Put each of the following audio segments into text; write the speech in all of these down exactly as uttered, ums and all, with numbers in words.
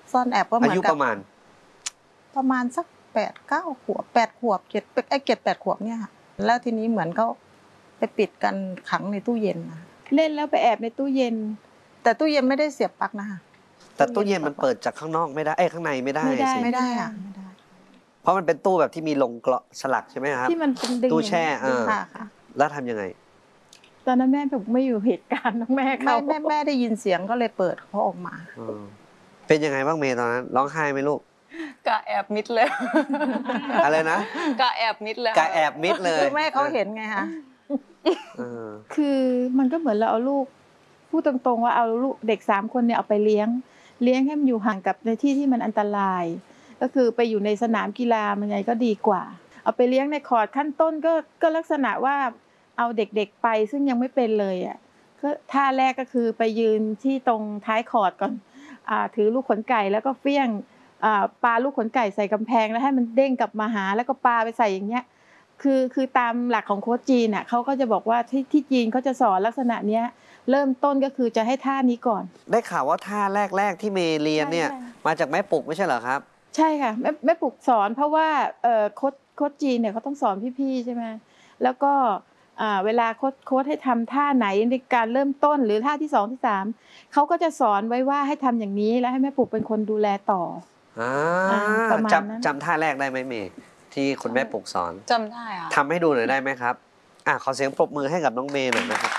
ซ่อนแอบก็เหมือนกับอายุประมาณประมาณสักแปดเก้าขวบแปดขวบเจ็ดไอ้เจ็ดแปดขวบเนี่ยค่ะแล้วทีนี้เหมือนเขาไปปิดกันขังในตู้เย็นนะเล่นแล้วไปแอบในตู้เย็นแต่ตู้เย็นไม่ได้เสียบปลั๊กนะคะแต่ตู้เย็นมันเปิดจากข้างนอกไม่ได้ไอ้ข้างในไม่ได้ไม่ได้สิไม่ได้ค่ะไม่ได้เพราะมันเป็นตู้แบบที่มีลงเกราะสลักใช่ไหมครับที่มันเป็นดึงตู้แช่เออค่ะค่ะแล้วทำยังไงตอนนั้นแม่แบบไม่อยู่เหตุการณ์น้องแม่เขาแม่แม่ได้ยินเสียงก็เลยเปิดเขาออกมาเป็นยังไงบ้างเมย์ตอนนั้นร้องไห้ไหมลูกกะแอบมิดเลยอะไรนะกะแอบมิดเลยกะแอบมิดเลยคือแม่เขาเห็นไงคะคือมันก็เหมือนเราเอาลูกพูดตรงๆว่าเอาลูกเด็กสามคนเนี่ยเอาไปเลี้ยงเลี้ยงให้มันอยู่ห่างกับในที่ที่มันอันตรายก็คือไปอยู่ในสนามกีฬามันไงก็ดีกว่าเอาไปเลี้ยงในคอร์ตขั้นต้นก็ก็ลักษณะว่าเอาเด็กๆไปซึ่งยังไม่เป็นเลยอ่ะก็ท่าแรกก็คือไปยืนที่ตรงท้ายคอร์ตก่อนอ่าถือลูกขนไก่แล้วก็เฟี้ยงอ่าปาลูกขนไก่ใส่กำแพงแล้วให้มันเด้งกลับมาหาแล้วก็ปาไปใส่อย่างเงี้ยคือคือตามหลักของโค้ชจีนน่ะเขาก็จะบอกว่าที่ที่จีนเขาจะสอนลักษณะเนี้ยเริ่มต้นก็คือจะให้ท่านี้ก่อนได้ข่าวว่าท่าแรกๆที่เมย์เรียนเนี่ยมาจากแม่ปุกไม่ใช่เหรอครับใช่ค่ะแม่แม่ปุกสอนเพราะว่าเอ่อโค้ชโค้ชจีนเนี่ยเขาต้องสอนพี่ๆใช่ไหมแล้วก็อ่าเวลาโค้ชโค้ชให้ทำท่าไหนในการเริ่มต้นหรือท่าที่สองที่สามเขาก็จะสอนไว้ว่าให้ทำอย่างนี้แล้วให้แม่ปุกเป็นคนดูแลต่อประมาณนั้นจำจำท่าแรกได้ไหมเมย์ที่คุณแม่ปุกสอนจำได้ค่ะทำให้ดูหน่อยได้ไหมครับอ่ะขอเสียงปรบมือให้กับน้องเมย์หน่อยนะครับ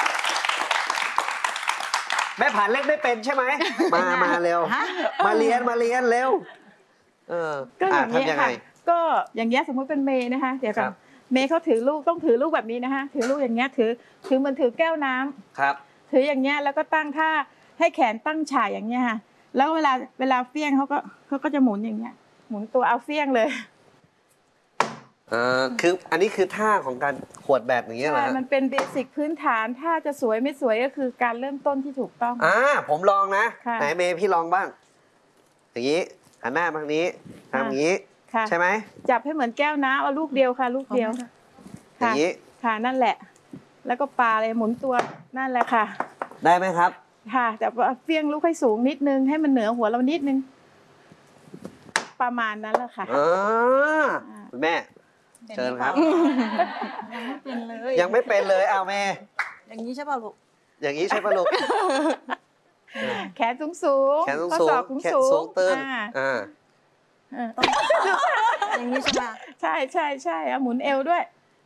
แม่ผ่านเล่นไม่เป็นใช่ไหมมามาเร็วมาเรียนมาเรียนเร็วเออก็อย่างนี้ค่ะก็อย่างเงี้ยสมมติเป็นเมย์นะคะเดี๋ยวก่อนเมย์เขาถือลูกต้องถือลูกแบบนี้นะคะถือลูกอย่างเงี้ยถือถือเหมือนถือแก้วน้ำครับถืออย่างเงี้ยแล้วก็ตั้งท่าให้แขนตั้งฉากอย่างเงี้ยค่ะแล้วเวลาเวลาเฟี้ยงเขาก็เขาก็จะหมุนอย่างเงี้ยหมุนตัวเอาเฟี้ยงเลยเออคืออันนี้คือท่าของการขวดแบบอย่างเงี้ยเหรอใช่มันเป็นเบสิกพื้นฐานถ้าจะสวยไม่สวยก็คือการเริ่มต้นที่ถูกต้องอ่าผมลองนะไหนเมย์พี่ลองบ้างอย่างนี้หันหน้าทางนี้ทำอย่างนี้ใช่ไหมจับให้เหมือนแก้วน้ำเอาลูกเดียวค่ะลูกเดียวอย่างนี้ค่ะนั่นแหละแล้วก็ปาเลยหมุนตัวนั่นแหละค่ะได้ไหมครับค่ะแต่เฟี้ยงลูกให้สูงนิดนึงให้มันเหนือหัวเรานิดนึงประมาณนั้นแหละค่ะคุณแม่เชิญครับยังไม่เป็นเลยเอาแม่อย่างนี้ใช่ป่ะลูกอย่างนี้ใช่ป่ะลูกแขนสูงสูงแขนสูงสูงแขนสูงตื้นอ่าอย่างนี้ใช่ไหมใช่ใช่ใช่หมุนเอวด้วย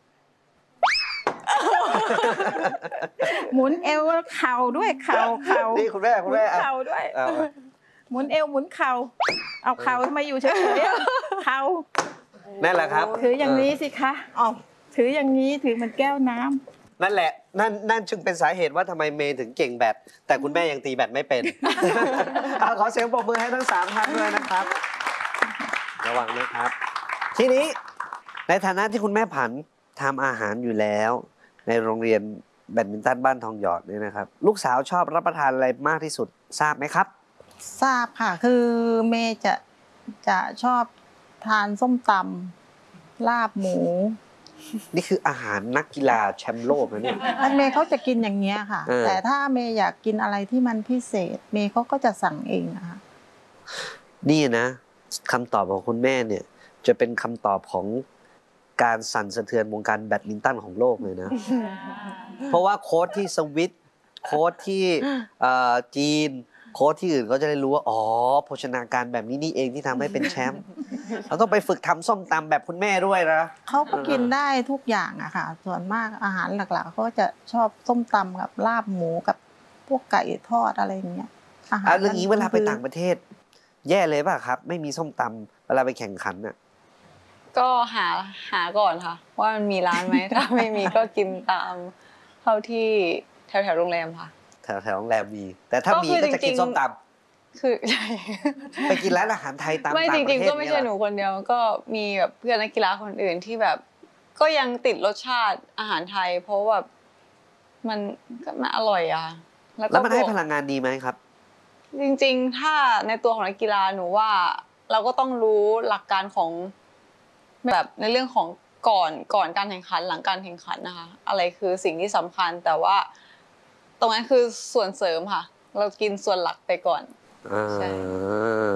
หมุนเอวเข่าด้วยเข่าเข่านี่คุณแม่คุณแม่เข่าด้วยหมุนเอวหมุนเข่าเอาเข่าทำไมอยู่เฉยๆเข่านั่นแหละครับถืออย่างนี้สิคะอ๋อถืออย่างนี้ถือมันแก้วน้ำนั่นแหละนั่นนั่นจึงเป็นสาเหตุว่าทำไมเมย์ถึงเก่งแบดแต่คุณแม่ยังตีแบดไม่เป็นขอเสียงปรบมือให้ทั้งสามท่านด้วยนะครับระวังนะครับทีนี้ในฐานะที่คุณแม่ผันทำอาหารอยู่แล้วในโรงเรียนแบดมินตันบ้านทองหยอดนี่นะครับลูกสาวชอบรับประทานอะไรมากที่สุดทราบไหมครับทราบค่ะคือเมย์จะจะชอบทานส้มตำลาบหมูนี่คืออาหารนักกีฬาแชมป์โลกนะเนี่ยเมย์เขาจะกินอย่างเงี้ยค่ะแต่ถ้าเมย์อยากกินอะไรที่มันพิเศษเมย์เขาก็จะสั่งเองนะคะนี่นะคำตอบของคุณแม่เนี่ยจะเป็นคำตอบของการสั่นสะเทือนวงการแบดมินตันของโลกเลยนะเพราะว่าโค้ชที่สวิตโค้ชที่จีนโค้ชที่อื่นเขาจะได้รู้ว่าอ๋อโภชนาการแบบนี้นี่เองที่ทำให้เป็นแชมป์เราต้องไปฝึกทำส้มตำแบบคุณแม่ด้วยนะเขาก็กินได้ทุกอย่างอะค่ะส่วนมากอาหารหลักๆเขาจะชอบส้มตำกับลาบหมูกับพวกไก่ทอดอะไรอย่างเงี้ยอาหารเรื่องนี้เวลาไปต่างประเทศแย่เลยป่ะครับไม่มีส้มตำเวลาไปแข่งขันน่ะก็หาหาก่อนค่ะว่ามันมีร้านไหมถ้าไม่มีก็กินตามเท่าที่แถวแถวโรงแรมค่ะแถวแถวโรงแรมมีแต่ถ้ามีก็จะกินส้มตำคือใช่ไปกินร้านอาหารไทยตามต่างประเทศไม่จริงๆก็ไม่ใช่หนูคนเดียวก็มีแบบเพื่อนนักกีฬาคนอื่นที่แบบก็ยังติดรสชาติอาหารไทยเพราะแบบมันก็มันอร่อยอะแล้วมันให้พลังงานดีไหมครับจริงๆถ้าในตัวของนักกีฬาหนูว่าเราก็ต้องรู้หลักการของแบบในเรื่องของก่อนก่อนการแข่งขันหลังการแข่งขันนะคะอะไรคือสิ่งที่สำคัญแต่ว่าตรงนั้นคือส่วนเสริมค่ะเรากินส่วนหลักไปก่อนใช่